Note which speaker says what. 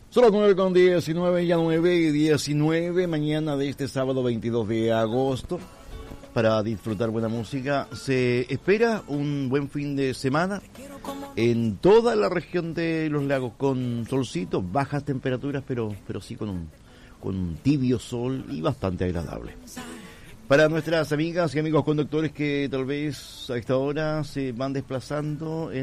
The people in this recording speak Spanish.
Speaker 1: Son las 9:19, ya 9:19, mañana de este sábado 22 de agosto. Para disfrutar buena música, se espera un buen fin de semana en toda la región de los lagos, con solcito, bajas temperaturas, pero sí con un tibio sol y bastante agradable. Para nuestras amigas y amigos conductores que tal vez a esta hora se van desplazando